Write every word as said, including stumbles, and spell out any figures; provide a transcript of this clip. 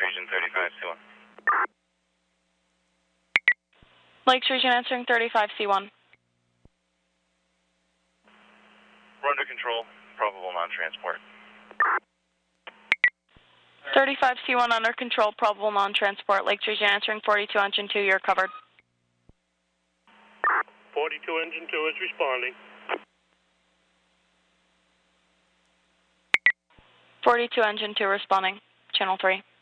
Region thirty-five C one. Lakes Region answering thirty-five C one. We're under control. Probable non-transport. thirty-five C one under control, probable non-transport. Lakes Region answering forty-two Engine two, you're covered. forty-two Engine two is responding. forty-two Engine two responding. Channel three.